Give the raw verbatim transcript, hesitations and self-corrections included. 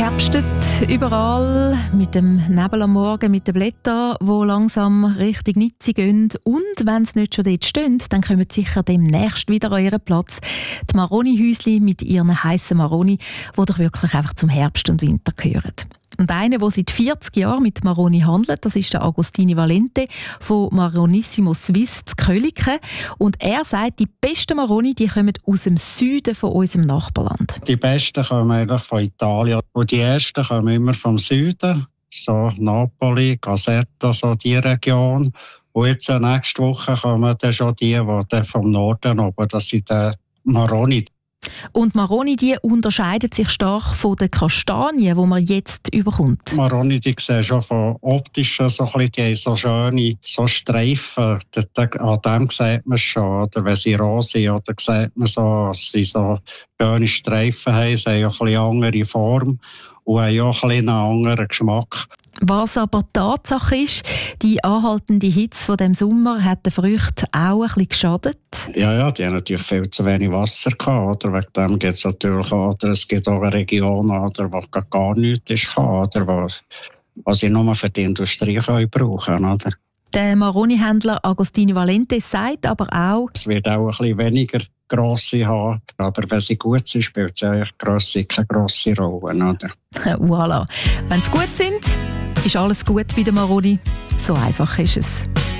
herbstet überall mit dem Nebel am Morgen, mit den Blättern, die langsam Richtung Nizzi gehen. Und wenn sie nicht schon dort stehen, dann kommen sie sicher demnächst wieder an ihren Platz. Die Maroni-Häusli mit ihren heissen Maroni, die doch wirklich einfach zum Herbst und Winter gehören. Und einer, der seit vierzig Jahren mit Maroni handelt, das ist der Agostini Valente von Maronissimo Suisse zu Köliken. Und er sagt, die besten Maroni die kommen aus dem Süden von unserem Nachbarland. Die besten kommen eigentlich von Italien. Und die ersten kommen immer vom Süden, so Napoli, Caserta, so die Region. Und jetzt nächste Woche kommen dann schon die, die dann vom Norden oben, das sind die Maroni. Und Maroni die unterscheiden sich stark von den Kastanien, die man jetzt überkommt. Maroni, die sehen schon von optischen so ein bisschen, die haben so schöne so Streifen. An dem sieht man es schon. Oder wenn sie rosa sind, oder sieht man so, dass sie so schöne Streifen haben. Sie haben auch ein bisschen andere Form und haben auch ein bisschen einen anderen Geschmack. Was aber Tatsache ist, die anhaltende Hitze von dem Sommer hat den Früchten auch ein bisschen geschadet. Ja, ja, die haben natürlich viel zu wenig Wasser gehabt. Oder? Wegen dem gibt es natürlich auch, oder es gibt auch eine Region, oder, wo gar nichts ist, oder, wo, was sie nur für die Industrie können brauchen oder? Der Maroni-Händler Agostini Valente sagt aber auch, es wird auch ein bisschen weniger grosse haben, aber wenn sie gut sind, spielt sie eigentlich grosse, keine grosse Rolle. Oder? Voilà. Wenn sie gut sind, ist alles gut bei der Maroni. So einfach ist es.